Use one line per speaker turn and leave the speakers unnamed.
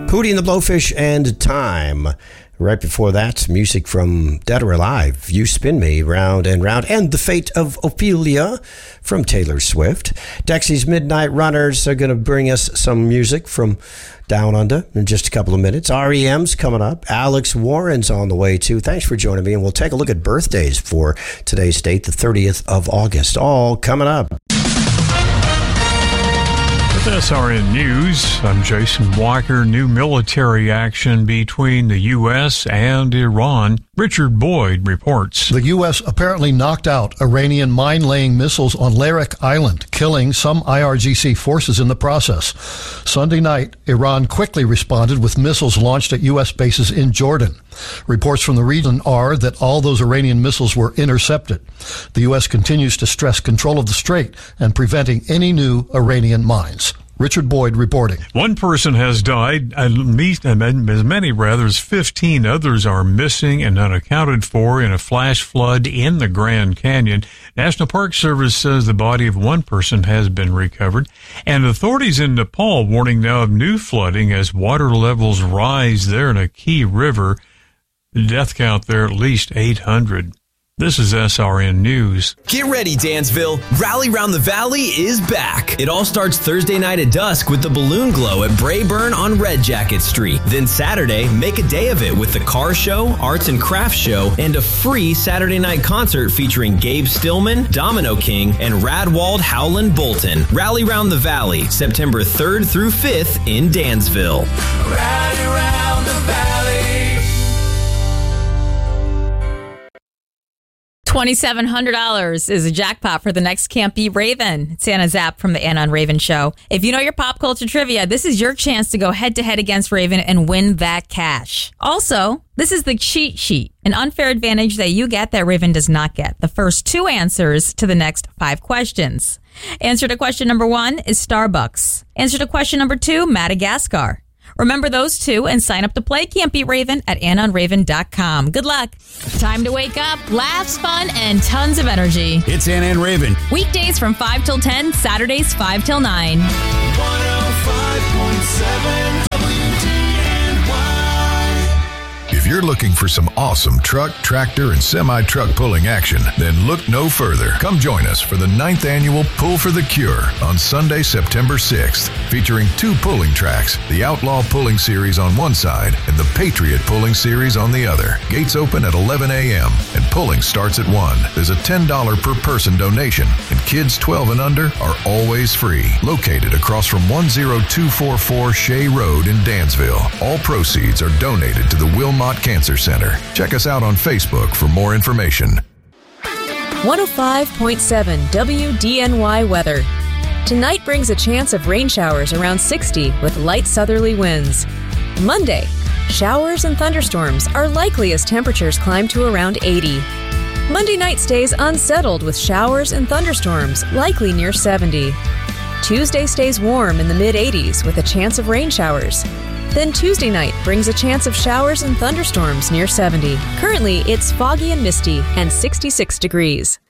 Hootie and the Blowfish and Time. Right before that, music from Dead or Alive, You Spin Me Round and Round, and The Fate of Ophelia from Taylor Swift. Dexy's Midnight Runners are going to bring us some music from Down Under in just a couple of minutes. REM's coming up. Alex Warren's on the way too. Thanks for joining me, and we'll take a look at birthdays for today's date, the 30th of August. All coming up.
With SRN News, I'm Jason Walker. New military action between the U.S. and Iran. Richard Boyd reports.
The U.S. apparently knocked out Iranian mine-laying missiles on Larak Island, killing some IRGC forces in the process. Sunday night, Iran quickly responded with missiles launched at U.S. bases in Jordan. Reports from the region are that all those Iranian missiles were intercepted. The U.S. continues to stress control of the strait and preventing any new Iranian mines. Richard Boyd reporting.
One person has died, at least as many as 15 others are missing and unaccounted for in a flash flood in the Grand Canyon. National Park Service says the body of one person has been recovered, and authorities in Nepal warning now of new flooding as water levels rise there in a key river. The death count there at least 800. This is SRN News.
Get ready, Dansville. Rally Round the Valley is back. It all starts Thursday night at dusk with the Balloon Glow at Brayburn on Red Jacket Street. Then Saturday, make a day of it with the car show, arts and crafts show, and a free Saturday night concert featuring Gabe Stillman, Domino King, and Radwald Howland Bolton. Rally Round the Valley, September 3rd through 5th in Dansville.
Rally Round the Valley.
$2,700 is a jackpot for the next Can't Be Raven. It's Anna Zapp from the Anna and Raven Show. If you know your pop culture trivia, this is your chance to go head-to-head against Raven and win that cash. Also, this is the cheat sheet, an unfair advantage that you get that Raven does not get. The first 2 answers to the next 5 questions. Answer to question number 1 is Starbucks. Answer to question number 2, Madagascar. Remember those 2 and sign up to play Can't Beat Raven at AnnaandRaven.com. Good luck. Time to wake up, laughs, fun, and tons of energy.
It's Anna and Raven.
Weekdays from 5 till 10, Saturdays 5 till 9.
105.7
If you're looking for some awesome truck, tractor, and semi-truck pulling action, then look no further. Come join us for the 9th annual Pull for the Cure on Sunday, September 6th, featuring 2 pulling tracks, the Outlaw Pulling Series on one side and the Patriot Pulling Series on the other. Gates open at 11 a.m. and pulling starts at 1. There's a $10 per person donation, and kids 12 and under are always free. Located across from 10244 Shea Road in Dansville. All proceeds are donated to the Wilmot Cancer Center. Check us out on Facebook for more information.
105.7 WDNY weather. Tonight brings a chance of rain showers around 60 with light southerly winds. Monday, showers and thunderstorms are likely as temperatures climb to around 80. Monday night stays unsettled with showers and thunderstorms likely near 70. Tuesday stays warm in the mid-80s with a chance of rain showers. Then Tuesday night brings a chance of showers and thunderstorms near 70. Currently, it's foggy and misty and 66 degrees.